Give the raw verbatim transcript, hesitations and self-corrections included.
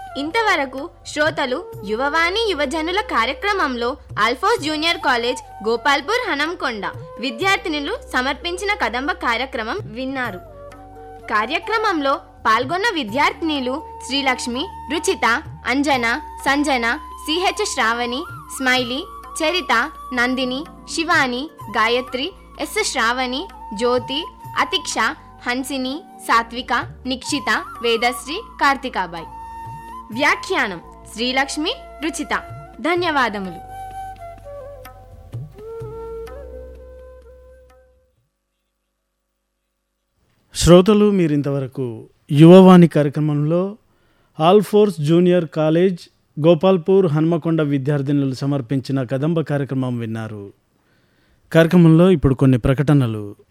ఇంతవరకు శ్రోతలు యువవాణి యువజనుల కార్యక్రమంలో ఆల్ఫోస్ జూనియర్ కాలేజ్ గోపాల్పూర్ హనంకొండ విద్యార్థినులు సమర్పించిన కదంబ కార్యక్రమం విన్నారు. కార్యక్రమంలో పాల్గొన్న విద్యార్థినులు శ్రీలక్ష్మి, రుచిత, అంజన, సంజన, సిహెచ్ శ్రావణి, స్మైలీ, చరిత, నందిని, శివాని, గాయత్రి, ఎస్ శ్రావణి, జ్యోతి, అతిక్ష, హన్సిని, సాత్విక, నిక్షిత, వేదశ్రీ, కార్తికాబాయ్. వ్యాఖ్యానం శ్రీలక్ష్మి, రుచిత. ధన్యవాదములు. శ్రోతలు మీరింతవరకు యువవాణి కార్యక్రమంలో ఆల్ఫోర్స్ జూనియర్ కాలేజ్ గోపాల్పూర్ హన్మకొండ విద్యార్థినులు సమర్పించిన కదంబ కార్యక్రమం విన్నారు. కార్యక్రమంలో ఇప్పుడు కొన్ని ప్రకటనలు.